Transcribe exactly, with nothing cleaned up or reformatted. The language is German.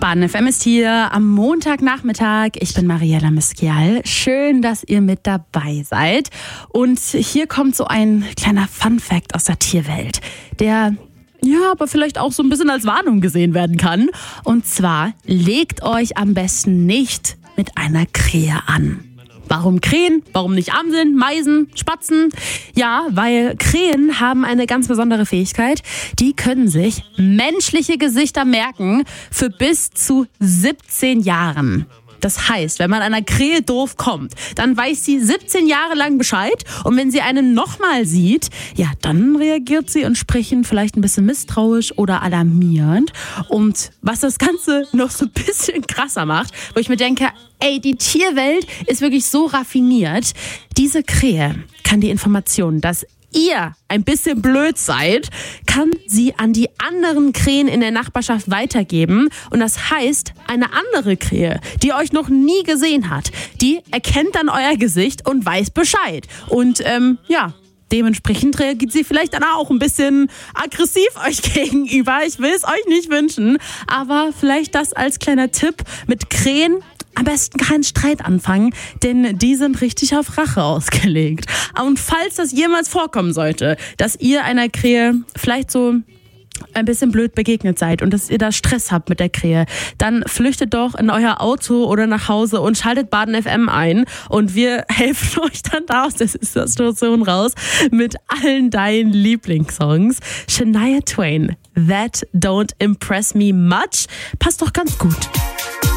Baden F M ist hier am Montagnachmittag. Ich bin Mariella Miskial. Schön, dass ihr mit dabei seid. Und hier kommt so ein kleiner Fun-Fact aus der Tierwelt, der ja, aber vielleicht auch so ein bisschen als Warnung gesehen werden kann. Und zwar, legt euch am besten nicht mit einer Krähe an. Warum Krähen? Warum nicht Amseln, Meisen, Spatzen? Ja, weil Krähen haben eine ganz besondere Fähigkeit. Die können sich menschliche Gesichter merken für bis zu siebzehn Jahren. Das heißt, wenn man einer Krähe doof kommt, dann weiß sie siebzehn Jahre lang Bescheid. Und wenn sie einen nochmal sieht, ja, dann reagiert sie entsprechend vielleicht ein bisschen misstrauisch oder alarmierend. Und was das Ganze noch so ein bisschen krasser macht, wo ich mir denke, ey, die Tierwelt ist wirklich so raffiniert. Diese Krähe kann die Information, dass ihr ein bisschen blöd seid, kann sie an die anderen Krähen in der Nachbarschaft weitergeben. Und das heißt, eine andere Krähe, die euch noch nie gesehen hat, die erkennt dann euer Gesicht und weiß Bescheid. Und ähm, ja, dementsprechend reagiert sie vielleicht dann auch ein bisschen aggressiv euch gegenüber. Ich will es euch nicht wünschen, aber vielleicht das als kleiner Tipp mit Krähen. Am besten keinen Streit anfangen, denn die sind richtig auf Rache ausgelegt. Und falls das jemals vorkommen sollte, dass ihr einer Krähe vielleicht so ein bisschen blöd begegnet seid und dass ihr da Stress habt mit der Krähe, dann flüchtet doch in euer Auto oder nach Hause und schaltet Baden F M ein und wir helfen euch dann da aus der Situation raus mit allen deinen Lieblingssongs. Shania Twain, That Don't Impress Me Much, passt doch ganz gut.